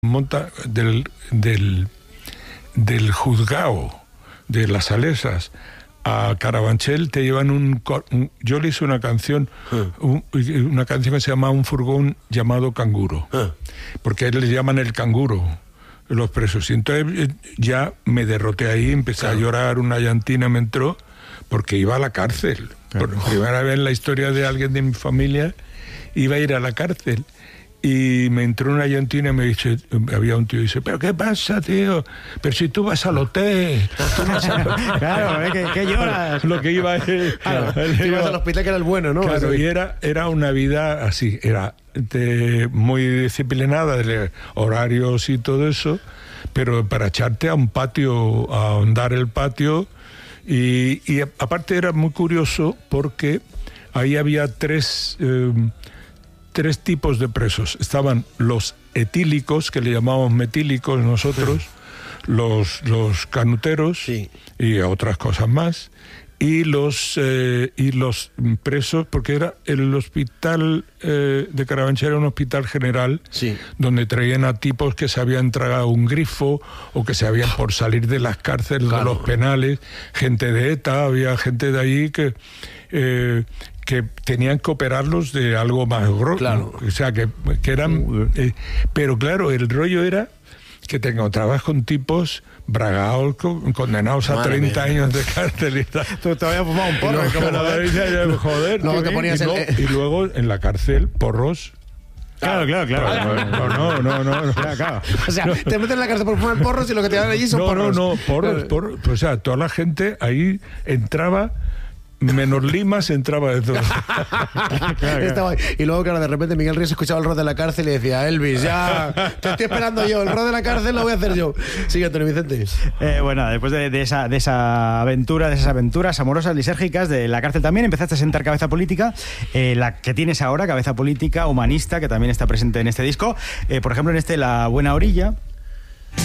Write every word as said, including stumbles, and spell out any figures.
monta del, del, del juzgado de las Salesas a Carabanchel, te llevan un, un... Yo le hice una canción, un, una canción que se llama Un furgón llamado Canguro, porque a él le llaman el canguro, los presos. Y entonces ya me derroté ahí, empecé claro. a llorar, una llantina me entró, porque iba a la cárcel. Claro. Por primera vez en la historia de alguien de mi familia, iba a ir a la cárcel. Y me entró una llantina y me dice, había un tío y dice, ¿pero qué pasa, tío? Pero si tú vas al hotel. Tú vas a... Claro, ¿qué, qué lloras? Lo que iba es... Claro, tú ibas al hospital que era el bueno, ¿no? Claro, y era, era una vida así, era de, muy disciplinada, de horarios y todo eso, pero para echarte a un patio, a ahondar el patio, y, y aparte era muy curioso porque ahí había tres... Eh, tres tipos de presos. Estaban los etílicos, que le llamamos metílicos nosotros, sí. los, los canuteros sí. y otras cosas más, y los eh, y los presos, porque era el hospital eh, de Carabanchel era un hospital general, sí. donde traían a tipos que se habían tragado un grifo o que se habían por salir de las cárceles, claro. de los penales, gente de ETA, había gente de allí que... Eh, que tenían que operarlos de algo más grosso, claro. o sea, que, que eran... Eh, pero claro, el rollo era que te encontrabas con tipos bragados, con, condenados a Madre treinta mía. Años de cárcel y tal. Tú todavía fumabas un porro. No, como no, joder, no, te ponías y, el... no, y luego en la cárcel, porros... Claro, claro, claro. No, no, no, no. no. Claro, claro. O sea, te meten en la cárcel por fumar porros y lo que te dan allí son no, porros. No, no, porros, porros. O sea, toda la gente ahí entraba... menos limas entraba de todo. Claro, claro. Estaba, y luego, claro, de repente Miguel Ríos escuchaba el rock de la cárcel y decía, Elvis, ya te estoy esperando yo, el rock de la cárcel lo voy a hacer yo. Sigue, Antonio Vicente. Eh, bueno, después de, de, esa, de esa aventura, de esas aventuras amorosas, lisérgicas, de la cárcel también empezaste a sentar cabeza política, eh, la que tienes ahora, cabeza política, humanista, que también está presente en este disco. Eh, por ejemplo, en este La Buena Orilla,